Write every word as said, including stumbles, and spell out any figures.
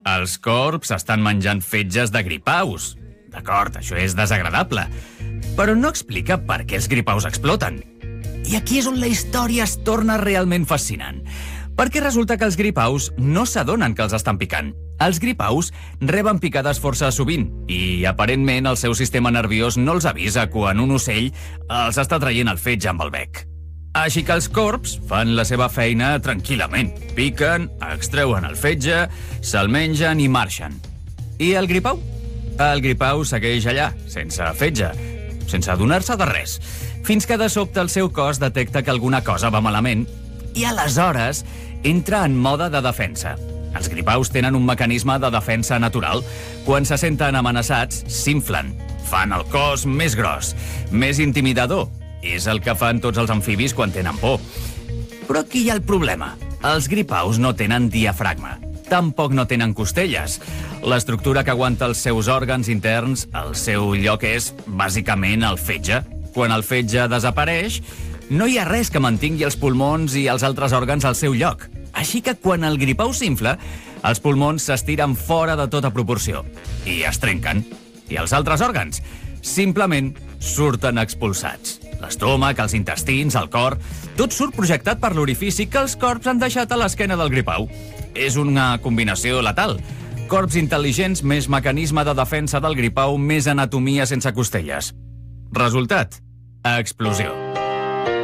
Els corbs estan menjant fetges de gripaus. D'acord, això és desagradable. Però no explica per què els gripaus exploten. I aquí és on la història es torna realment fascinant. Perquè resulta que els gripaus no s'adonen que els estan picant. Els gripaus reben picades força sovint i, aparentment, el seu sistema nerviós no els avisa quan un ocell els està traient el fetge amb el bec. Així que els corbs fan la seva feina tranquil·lament. Piquen, extreuen el fetge, se'l mengen i marxen. I el gripau? El gripau segueix allà, sense fetge, sense adonar-se de res, fins que de sobte el seu cos detecta que alguna cosa va malament i aleshores entra en mode de defensa. Els gripaus tenen un mecanisme de defensa natural. Quan se senten amenaçats, s'inflen, fan el cos més gros, més intimidador. És el que fan tots els amfibis quan tenen por. Però aquí hi ha el problema. Els gripaus no tenen diafragma. Tampoc no tenen costelles. L'estructura que aguanta els seus òrgans interns, el seu lloc és, bàsicament, el fetge. Quan el fetge desapareix, no hi ha res que mantingui els pulmons i els altres òrgans al seu lloc. Així que quan el gripau s'infla, els pulmons s'estiren fora de tota proporció i es trenquen. I els altres òrgans simplement surten expulsats. L'estómac, els intestins, el cor... Tot surt projectat per l'orifici que els corbs han deixat a l'esquena del gripau. És una combinació letal. Corbs intel·ligents més mecanisme de defensa del gripau més anatomia sense costelles. Resultat: explosió.